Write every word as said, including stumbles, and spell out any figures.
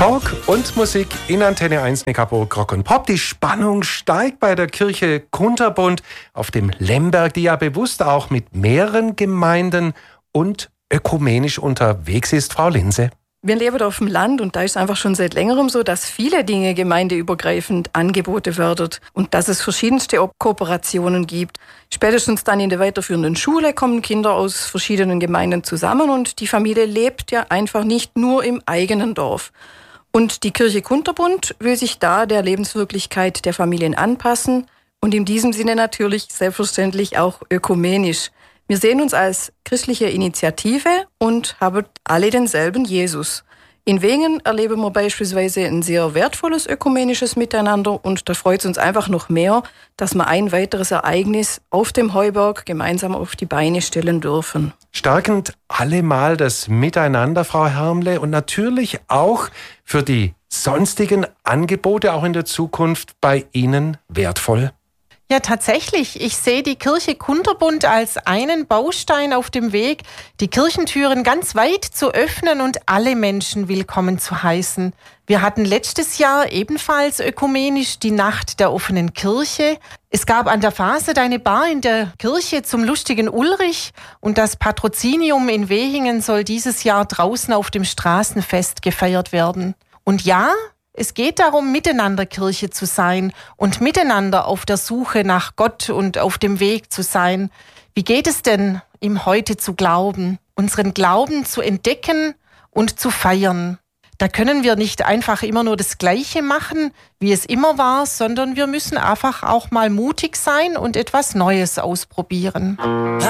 Talk und Musik in Antenne eins Neckarburg Rock und Pop. Die Spannung steigt bei der Kirche Kunterbund auf dem Lemberg, die ja bewusst auch mit mehreren Gemeinden und ökumenisch unterwegs ist. Frau Linse. Wir leben auf dem Land und da ist es einfach schon seit längerem so, dass viele Dinge gemeindeübergreifend angeboten werden und dass es verschiedenste Kooperationen gibt. Spätestens dann in der weiterführenden Schule kommen Kinder aus verschiedenen Gemeinden zusammen und die Familie lebt ja einfach nicht nur im eigenen Dorf. Und die Kirche Kunterbund will sich da der Lebenswirklichkeit der Familien anpassen und in diesem Sinne natürlich selbstverständlich auch ökumenisch. Wir sehen uns als christliche Initiative und haben alle denselben Jesus. In Wengen erleben wir beispielsweise ein sehr wertvolles ökumenisches Miteinander und da freut es uns einfach noch mehr, dass wir ein weiteres Ereignis auf dem Heuberg gemeinsam auf die Beine stellen dürfen. Stärkend allemal das Miteinander, Frau Hermle, und natürlich auch für die sonstigen Angebote auch in der Zukunft bei Ihnen wertvoll. Ja, tatsächlich. Ich sehe die Kirche Kunterbund als einen Baustein auf dem Weg, die Kirchentüren ganz weit zu öffnen und alle Menschen willkommen zu heißen. Wir hatten letztes Jahr ebenfalls ökumenisch die Nacht der offenen Kirche. Es gab an der Faset eine Bar in der Kirche zum lustigen Ulrich und das Patrozinium in Wehingen soll dieses Jahr draußen auf dem Straßenfest gefeiert werden. Und ja, es geht darum, miteinander Kirche zu sein und miteinander auf der Suche nach Gott und auf dem Weg zu sein. Wie geht es denn, ihm heute zu glauben, unseren Glauben zu entdecken und zu feiern? Da können wir nicht einfach immer nur das Gleiche machen, wie es immer war, sondern wir müssen einfach auch mal mutig sein und etwas Neues ausprobieren.